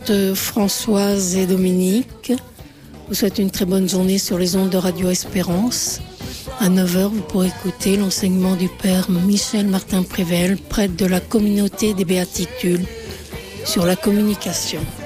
Françoise et Dominique. Je vous souhaite une très bonne journée sur les ondes de Radio Espérance. À 9h, vous pourrez écouter l'enseignement du Père Michel Martin-Prével, prêtre de la communauté des Béatitudes, sur la communication.